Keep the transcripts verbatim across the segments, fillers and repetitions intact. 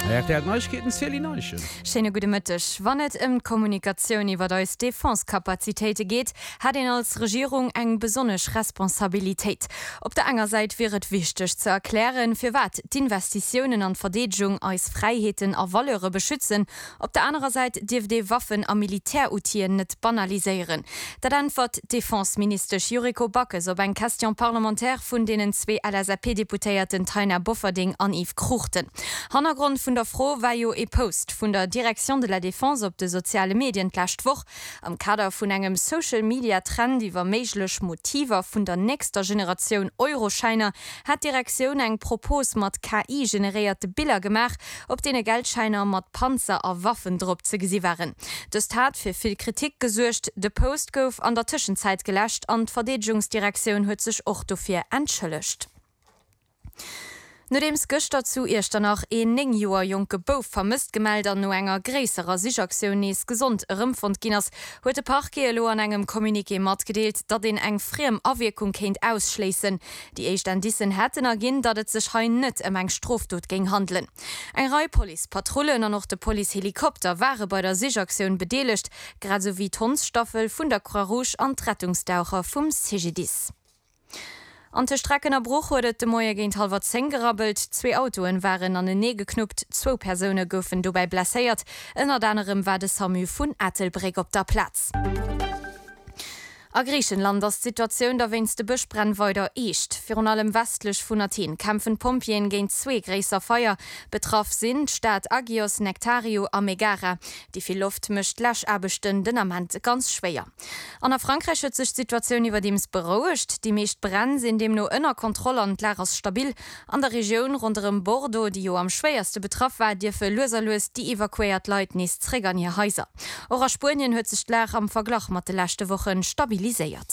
Ja, der hat Neuigkeiten sehr Neuigkeiten. Schöne gute Mittag. Wenn es um Kommunikation über die Defense-Kapazitäten geht, hat ihn als Regierung eine besondere Responsabilität. Auf der anderen Seite wäre es wichtig zu erklären, für was die Investitionen an Verteidigung als Freiheiten und Valore beschützen. Auf der anderen Seite dürfen die Waffen und Militärutien nicht banalisieren. Das antwortet Defense-Minister Juriko Backes auf eine Question parlamentär von denen zwei L S A P-Deputierten Taina Bofferding und Yves Kruchten. Hintergrund von der Frau war jo e Post von der Direction de la Défense op de soziale Medien lascht woch am Kader vun engem Social Media Trend iwwer meiglech Motiver vun der nächster Generation Euroscheiner hat Direktion eng Propos mat K I generierte Bilder gemacht, op dee Geldscheiner mat Panzer a Waffendruck ze gesi waren. Das tat fir viel Kritik gesuercht, de Post gouf an der Zwischenzeit gelöscht an d' Verdedigungsdirektion huet sech och dofir entschëllecht. Nodems gëcht dazu erst danach en neng Joer Joke Bouf vermisst gemelder no enger gräserer Sichaktion nees gesund Rëmfund Ginners huet de Parkelo an engem Kommuniké mat gedeelt, dat den eng friem Awirkung kenint ausschleessen. Die eicht an dissen hätten erginn, dat et sech hain net em eng Strofdot ging handeln. Eng Reipolice, Patrullen an noch de Polihelikopter waren bei der Sichaktion bedeelecht, grad so wie Tonsstaffel vun der Croix Rouge an Rettungsdaucher vum C G D I S. An der Streckener Bruch wurde de Moier géint halber zehn gerabbelt, zwei Autoen waren an den Nee geknuppt, zwei Personen goufen dobei blessiert, ënner anderem war de Samu vun Ettelbreg op der Platz. A Griechenland das Situation der wennste Buschbrenn weiter echt. Für allem westlich von Athen kämpfen Pompien gegen zwei gräser Feuer. Betroffen sind Stadt Agios, Nectario und Megara. Die viel Luft mischt Löscharbeiten am Hand ganz schwer. An der Frankreich hat sich die Situation über dem beruhigt. Die meisten Brände sind dem nur inner Kontrolle und leeres stabil. An der Region rund um Bordeaux, die jo am schwersten betroffen war, die für loserlos die evakuiert Leute nicht triggern ihr Häuser. Auch Spanien hat sich leer am Vergleich mit den letzten Wochen stabil.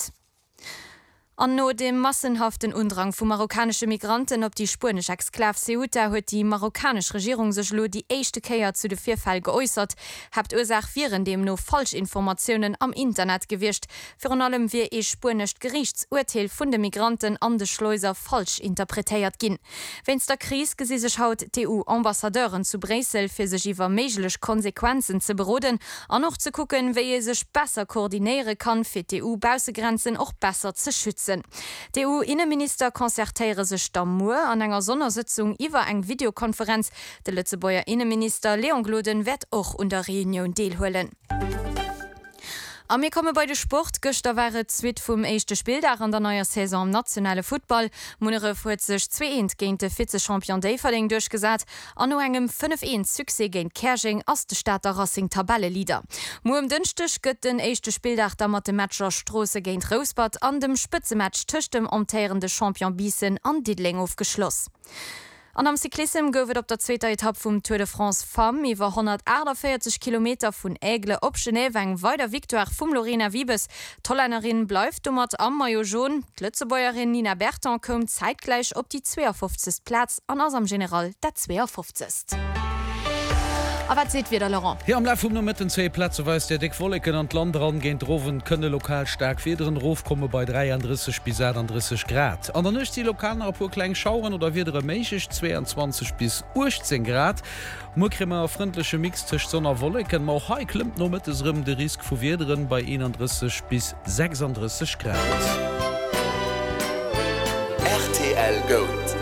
An no dem massenhaften Undrang vu marokkanische Migranten op die spanische Exklav Ceuta huet die marokkanische Regierung sech lo die echte Käier zu de Vierfall geäußert, habt Ursach viren dem no Falschinformationen am Internet gewischt, für an allem wie e spanisch Gerichtsurteil vun de Migranten an de Schleuser falsch interpretéiert ginn. Wenns der Krise gesi sech haut D U-Ambassadeuren zu Brüssel fir sech iwwer meiglech Konsequenzen ze beroden, an noch zu gucken, wie je sech besser koordiniere kann fir D U-Bausegrenzen och besser ze schützen. D U-Innenminister konzertéiere sech Stammur an enger Sondersitzung iwwer eng Videokonferenz. De Lützebauer Innenminister Leon Gloden wett och unter Reunion deelhullen. Am mir komme bei de Sport Göster waret zwit vum eischchte Spieldach an der neuer Saison am nationale Football. Munere huet sech zwei eins géint de Vize-Champion Deiferding durchgesat, an no engem fünf eins Suse géint Kerching ass de Stadter Racing Tabellelieder. Mo em dünnchtech gëtt den eischchte Spieldach der mat de Matscher Strosse géint Rosbad an dem Spitzematch tëcht dem amtéierende Champion Biesen an Diedling aufgeschloss. An am Cyklism goufet op der zweiter Etappe vum Tour de France Femme iwwer hundertvierzig Kilometer vun Aigle op Genève eng weiter Victoire vum Lorena Wiebes. Tolleinerin bleif dummert am Maillot jaune. Lützebäuerin Nina Berton kom zeitgleich op die zweiundfünfzigsten Platz an ass am General der zweiundfünfzigsten Aber was seht wieder, Laurent? Hier am Lauf um mit den zwei Plätze weiß der Dick Wolliken und Land ran gehen droven können lokal stark federen Ruf komme bei dreiunddreißig bis siebenunddreißig Grad. An der nicht die lokalen Rapport klein schauen oder wieder mäßig zweiundzwanzig bis achtzehn Grad. Mukrimmer freundliche Mix zwischen Sonne Wolliken mal high klimmt nur mit es rum der Risiko für Wederen bei einunddreißig bis sechsunddreißig Grad. R T L Gold.